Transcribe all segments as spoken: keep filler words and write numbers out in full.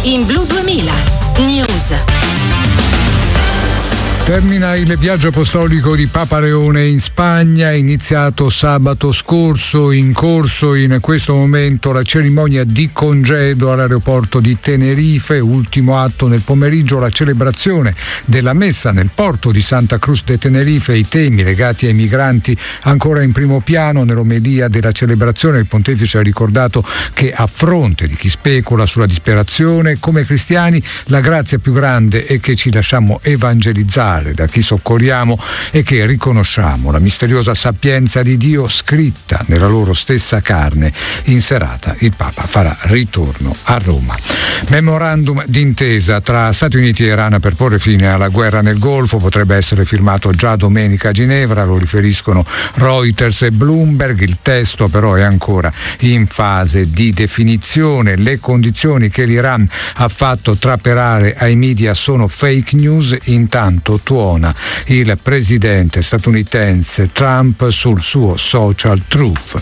in Blu duemila News. Termina il viaggio apostolico di Papa Leone in Spagna, iniziato sabato scorso, in corso in questo momento la cerimonia di congedo all'aeroporto di Tenerife, ultimo atto nel pomeriggio, la celebrazione della messa nel porto di Santa Cruz de Tenerife, i temi legati ai migranti ancora in primo piano. Nell'omelia della celebrazione il pontefice ha ricordato che a fronte di chi specula sulla disperazione, come cristiani la grazia più grande è che ci lasciamo evangelizzare da chi soccorriamo e che riconosciamo la misteriosa sapienza di Dio scritta nella loro stessa carne. In serata il Papa farà ritorno a Roma. Memorandum d'intesa tra Stati Uniti e Iran per porre fine alla guerra nel Golfo potrebbe essere firmato già domenica a Ginevra, lo riferiscono Reuters e Bloomberg. Il testo però è ancora in fase di definizione. Le condizioni che l'Iran ha fatto trapelare ai media sono fake news, intanto tuona il presidente statunitense Trump sul suo social Truth.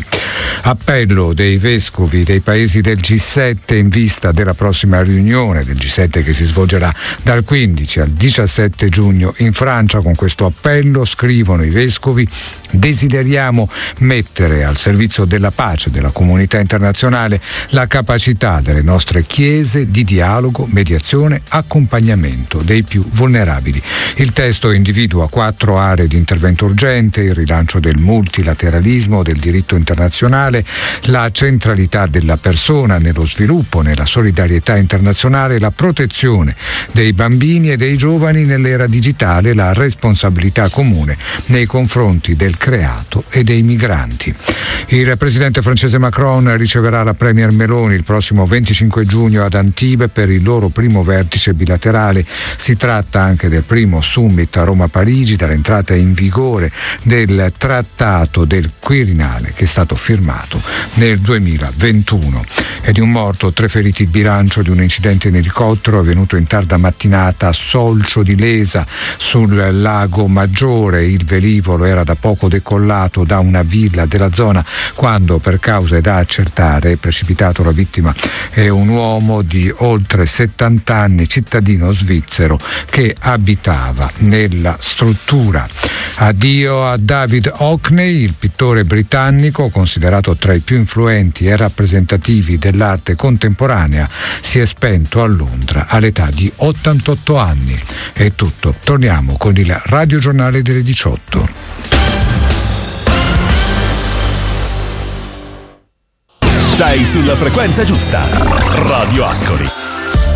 Appello dei vescovi dei paesi del G sette in vista della prossima riunione del G sette che si svolgerà dal quindici al diciassette giugno in Francia. Con questo appello, scrivono i vescovi, desideriamo mettere al servizio della pace della comunità internazionale la capacità delle nostre chiese di dialogo, mediazione, accompagnamento dei più vulnerabili. Il testo individua quattro aree di intervento urgente: il rilancio del multilateralismo, del diritto internazionale, la centralità della persona nello sviluppo, nella solidarietà internazionale, la protezione dei bambini e dei giovani nell'era digitale, la responsabilità comune nei confronti del creato e dei migranti. Il presidente francese Macron riceverà la premier Meloni il prossimo venticinque giugno ad Antibes per il loro primo vertice bilaterale. Si tratta anche del primo summit a Roma-Parigi dall'entrata in vigore del trattato del Quirinale che è stato firmato nel duemilaventuno. È di un morto, tre feriti il bilancio di un incidente in elicottero avvenuto in tarda mattinata a Solcio di Lesa sul Lago Maggiore. Il velivolo era da poco decollato da una villa della zona quando, per cause da accertare, è precipitato. La vittima è un uomo di oltre settanta anni, cittadino svizzero, che abitava nella struttura. Addio a David Hockney, il pittore britannico considerato tra i più influenti e rappresentativi dell'arte contemporanea, si è spento a Londra all'età di ottantotto anni. È tutto, torniamo con il radiogiornale delle diciotto. Sei sulla frequenza giusta. Radio Ascoli.